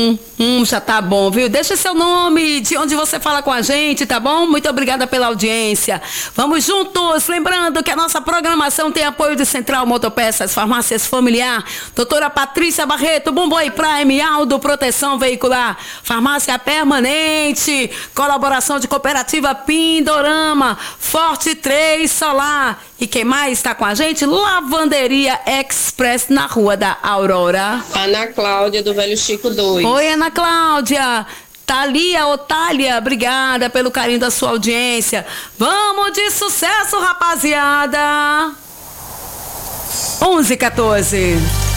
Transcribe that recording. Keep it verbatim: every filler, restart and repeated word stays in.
Hum, hum, já tá bom, viu? Deixa seu nome, de onde você fala com a gente, tá bom? Muito obrigada pela audiência. Vamos juntos, lembrando que a nossa programação tem apoio de Central Motopeças, Farmácias Familiar, doutora Patrícia Barreto, Bumboy Prime, Aldo Proteção Veicular, Farmácia Permanente, colaboração de Cooperativa Pindorama, Forte três Solar. E quem mais está com a gente? Lavanderia Express na Rua da Aurora. Ana Cláudia, do Velho Chico dois. Oi, Ana Cláudia. Thalia, Otália, obrigada pelo carinho da sua audiência. Vamos de sucesso, rapaziada. onze e quatorze.